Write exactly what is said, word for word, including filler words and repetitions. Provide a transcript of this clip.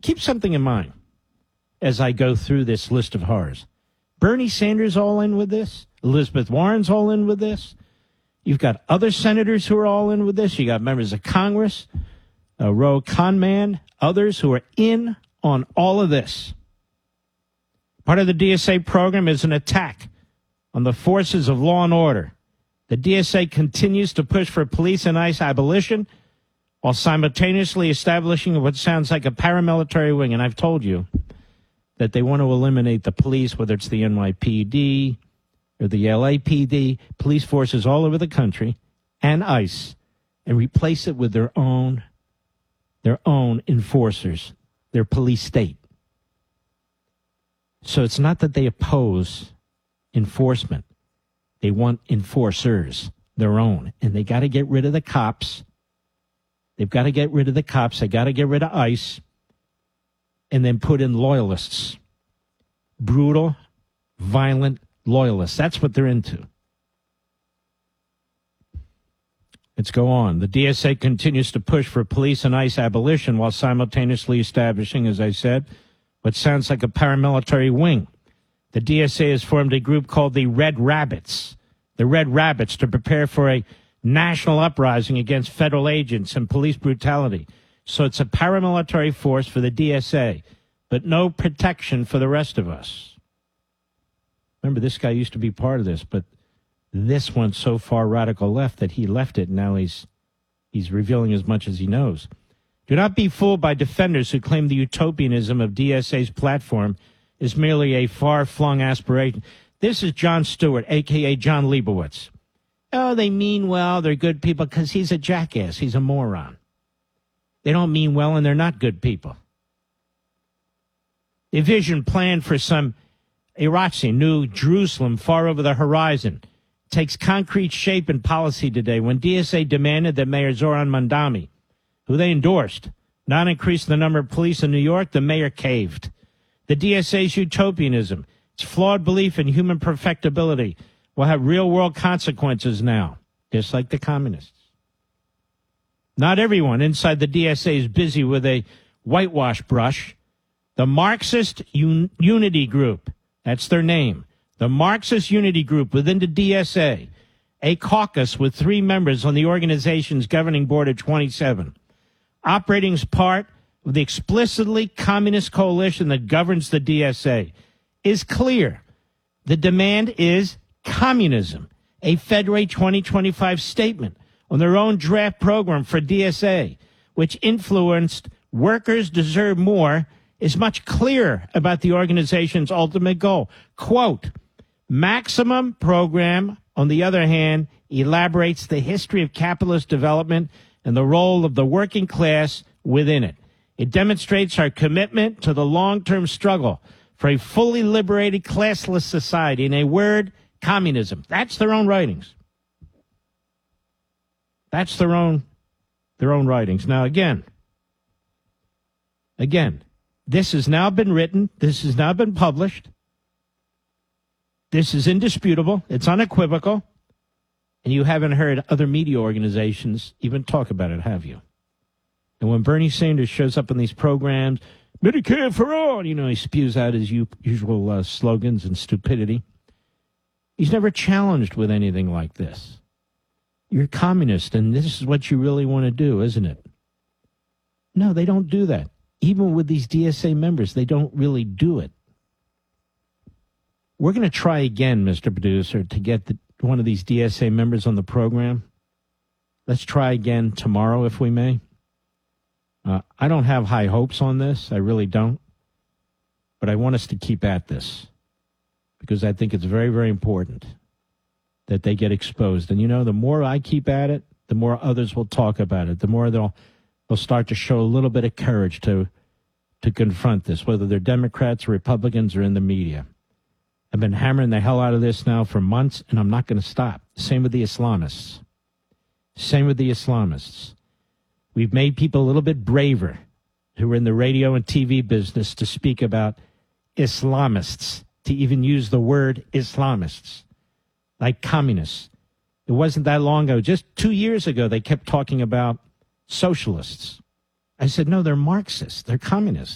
keep something in mind as I go through this list of horrors. Bernie Sanders all in with this. Elizabeth Warren's all in with this. You've got other senators who are all in with this. You got members of Congress, uh, Ro Khanna, others who are in on all of this. Part of the D S A program is an attack on the forces of law and order. The D S A continues to push for police and ICE abolition while simultaneously establishing what sounds like a paramilitary wing. And I've told you that they want to eliminate the police, whether it's the N Y P D or the L A P D, police forces all over the country, and ICE, and replace it with their own, their own enforcers, their police state. So it's not that they oppose enforcement. They want enforcers, their own. And they got to get rid of the cops. They've got to get rid of the cops. They got to get rid of ICE. And then put in loyalists. Brutal, violent loyalists. That's what they're into. Let's go on. The D S A continues to push for police and ICE abolition while simultaneously establishing, as I said, what sounds like a paramilitary wing. The D S A has formed a group called the Red Rabbits. The Red Rabbits to prepare for a national uprising against federal agents and police brutality. So it's a paramilitary force for the D S A, but no protection for the rest of us. Remember, this guy used to be part of this, but this went so far radical left that he left it, and now he's, he's revealing as much as he knows. Do not be fooled by defenders who claim the utopianism of D S A's platform is merely a far-flung aspiration. This is Jon Stewart, a k a. John Leibowitz. Oh, they mean well, they're good people, because he's a jackass, he's a moron. They don't mean well, and they're not good people. A vision planned for some Iraqi, New Jerusalem, far over the horizon, takes concrete shape in policy today when D S A demanded that Mayor Zoran Mandami, who they endorsed, not increase the number of police in New York. The mayor caved. The D S A's utopianism, its flawed belief in human perfectibility, will have real-world consequences now, just like the communists. Not everyone inside the D S A is busy with a whitewash brush. The Marxist Un- Unity Group, that's their name, the Marxist Unity Group within the D S A, a caucus with three members on the organization's governing board of twenty-seven, operating as part of the explicitly communist coalition that governs the D S A, is clear. The demand is communism, a February twenty twenty-five statement on their own draft program for D S A, which influenced workers deserve more, is much clearer about the organization's ultimate goal. Quote, Maximum program, on the other hand, elaborates the history of capitalist development and the role of the working class within it. It demonstrates our commitment to the long-term struggle for a fully liberated classless society. In a word, communism. That's their own writings. That's their own, their own writings. Now, again, again, this has now been written. This has now been published. This is indisputable. It's unequivocal. And you haven't heard other media organizations even talk about it, have you? And when Bernie Sanders shows up in these programs, Medicare for all, you know, he spews out his u- usual uh, slogans and stupidity. He's never challenged with anything like this. You're a communist, and this is what you really want to do, isn't it? No, they don't do that. Even with these D S A members, they don't really do it. We're going to try again, Mister Producer, to get the, one of these D S A members on the program. Let's try again tomorrow, if we may. Uh, I don't have high hopes on this. I really don't. But I want us to keep at this because I think it's very, very important that they get exposed. And, you know, the more I keep at it, the more others will talk about it. The more they'll they'll start to show a little bit of courage to to confront this, whether they're Democrats or Republicans or in the media. I've been hammering the hell out of this now for months, and I'm not going to stop. Same with the Islamists. Same with the Islamists. We've made people a little bit braver who are in the radio and T V business to speak about Islamists, to even use the word Islamists, like communists. It wasn't that long ago, just two years ago, they kept talking about socialists. I said, no, they're Marxists. They're communists.